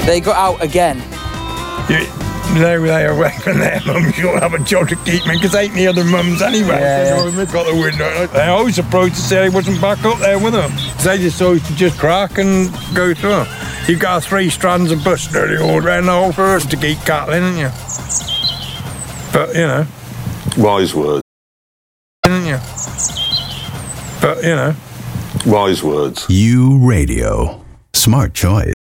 They got out again. They away from their mums. You'll have a job to keep me, because they ain't the other mums anyway. They've got the window. They always approached to say they wasn't back up there with them. They just always just crack and go through them. You've got 3 strands of bush nearly all around the whole forest to keep cattle in, haven't you? But, you know. Wise words. Didn't you? But, you know. Wise words. U Radio. Smart choice.